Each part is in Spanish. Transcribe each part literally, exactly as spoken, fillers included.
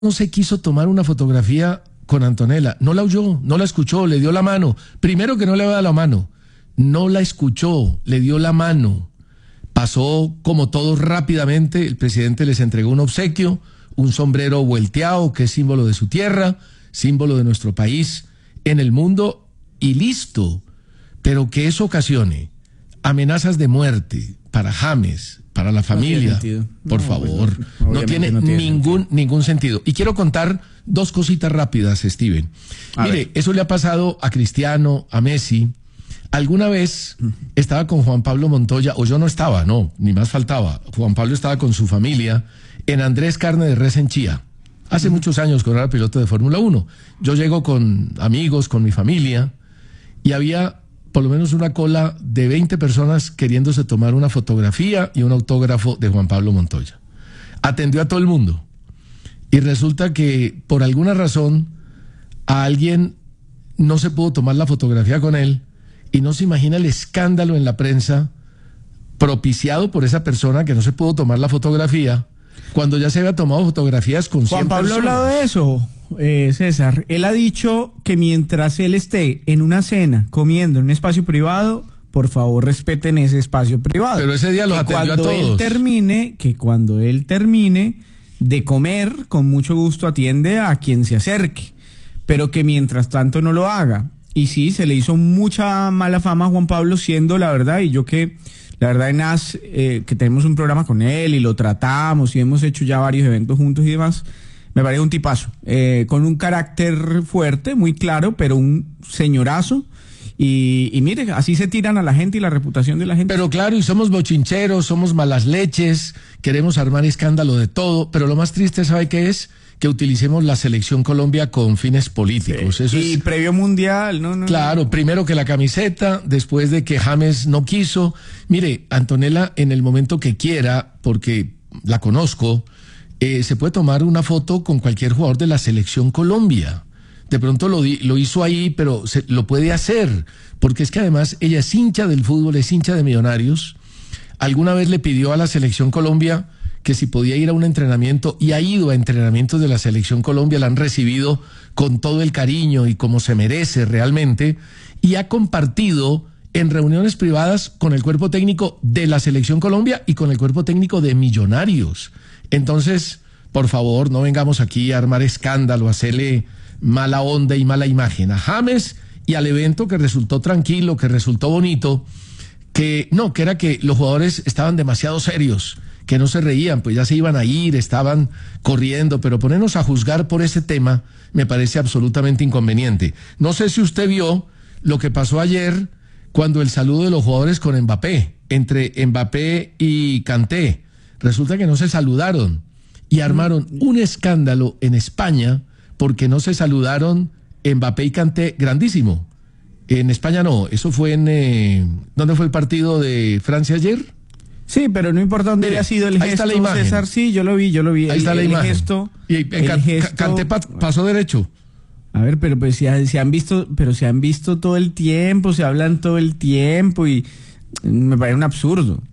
no se quiso tomar una fotografía con Antonella, no la oyó, no la escuchó, le dio la mano. Primero que no le daba la mano, no la escuchó, le dio la mano. Pasó como todo rápidamente, el presidente les entregó un obsequio, un sombrero volteado que es símbolo de su tierra, símbolo de nuestro país en el mundo y listo. Pero que eso ocasione amenazas de muerte para James, para la familia, no por no, favor, bueno, no tiene, no tiene ningún, ningún sentido. Y quiero contar dos cositas rápidas, Steven. A Mire, ver. Eso le ha pasado a Cristiano, a Messi. Alguna vez estaba con Juan Pablo Montoya, o yo no estaba, no, ni más faltaba. Juan Pablo estaba con su familia en Andrés Carne de Res en Chía. Hace uh-huh. muchos años, cuando era piloto de Fórmula uno. Yo llego con amigos, con mi familia, y había por lo menos una cola de veinte personas queriéndose tomar una fotografía y un autógrafo de Juan Pablo Montoya. Atendió a todo el mundo. Y resulta que, por alguna razón, a alguien no se pudo tomar la fotografía con él, y no se imagina el escándalo en la prensa propiciado por esa persona que no se pudo tomar la fotografía, cuando ya se había tomado fotografías con cien Juan Pablo personas. ha hablado de eso, eh, César. Él ha dicho que mientras él esté en una cena, comiendo en un espacio privado, por favor respeten ese espacio privado. Pero ese día los que atendió a todos. Él termine, que cuando él termine de comer, con mucho gusto atiende a quien se acerque, pero que mientras tanto no lo haga. Y sí, se le hizo mucha mala fama a Juan Pablo, siendo la verdad, y yo que... La verdad, en A S, eh, que tenemos un programa con él y lo tratamos y hemos hecho ya varios eventos juntos y demás, me parece un tipazo, eh, con un carácter fuerte, muy claro, pero un señorazo. Y, y mire, así se tiran a la gente y la reputación de la gente. Pero claro, y somos bochincheros, somos malas leches, queremos armar escándalo de todo, pero lo más triste, ¿sabe qué es? Que utilicemos la selección Colombia con fines políticos. Sí. Eso y es... previo mundial, no, no. Claro, no. primero que la camiseta, después de que James no quiso. Mire, Antonella, en el momento que quiera, porque la conozco, eh, se puede tomar una foto con cualquier jugador de la selección Colombia. De pronto lo, di, lo hizo ahí, pero se, lo puede hacer, porque es que además ella es hincha del fútbol, es hincha de Millonarios. Alguna vez le pidió a la selección Colombia que si podía ir a un entrenamiento, y ha ido a entrenamientos de la Selección Colombia, la han recibido con todo el cariño y como se merece realmente, y ha compartido en reuniones privadas con el cuerpo técnico de la Selección Colombia y con el cuerpo técnico de Millonarios. Entonces, por favor, no vengamos aquí a armar escándalo, a hacerle mala onda y mala imagen a James y al evento, que resultó tranquilo, que resultó bonito, que no, que era que los jugadores estaban demasiado serios, que no se reían, pues ya se iban a ir, estaban corriendo, pero ponernos a juzgar por ese tema me parece absolutamente inconveniente. No sé si usted vio lo que pasó ayer cuando el saludo de los jugadores con Mbappé, entre Mbappé y Kanté. Resulta que no se saludaron y armaron un escándalo en España porque no se saludaron Mbappé y Kanté, grandísimo. En España no, eso fue en... Eh, ¿dónde fue el partido de Francia ayer? Sí, pero no importa dónde haya sido el ahí gesto, está la imagen. César, sí, yo lo vi, yo lo vi. Ahí el, está la el imagen. Gesto, y el el gesto, Kanté pasó derecho. A ver, pero pues se, se han visto, pero se han visto todo el tiempo, se hablan todo el tiempo y me parece un absurdo.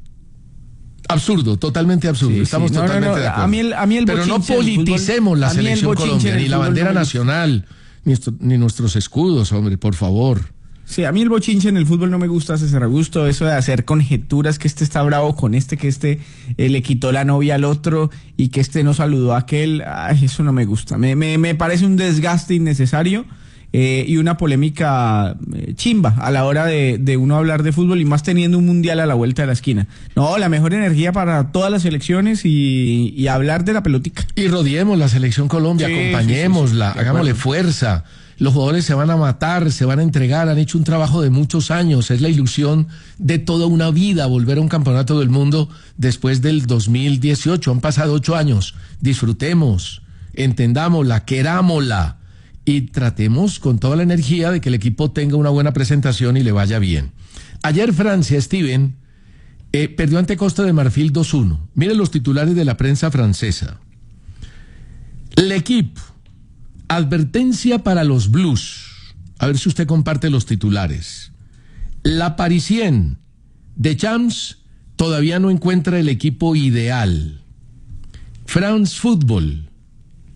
Absurdo, totalmente absurdo. Sí, Estamos sí. No, totalmente no, no. de acuerdo. A mí el, a mí el pero no politicemos fútbol, la selección Colombia, ni la bandera no nacional, ni, esto, ni nuestros escudos, hombre, por favor. Sí, a mí el bochinche en el fútbol no me gusta, César Augusto, eso de hacer conjeturas, que este está bravo con este, que este eh, le quitó la novia al otro y que este no saludó a aquel, ay, eso no me gusta, me, me, me parece un desgaste innecesario eh, y una polémica eh, chimba a la hora de, de uno hablar de fútbol y más teniendo un mundial a la vuelta de la esquina. No, la mejor energía para todas las selecciones y, y hablar de la pelotica. Y rodeemos la selección Colombia, sí, acompañémosla, sí, sí, sí, hagámosle fuerza. Los jugadores se van a matar, se van a entregar, han hecho un trabajo de muchos años, es la ilusión de toda una vida volver a un campeonato del mundo después del dos mil dieciocho, han pasado ocho años, disfrutemos, entendámosla, querámosla y tratemos con toda la energía de que el equipo tenga una buena presentación y le vaya bien. Ayer Francia, Steven, eh, perdió ante Costa de Marfil dos uno. Miren los titulares de la prensa francesa. L'Equipe. Advertencia para los Blues. A ver si usted comparte los titulares. La Parisienne. Deschamps todavía no encuentra el equipo ideal. France Football.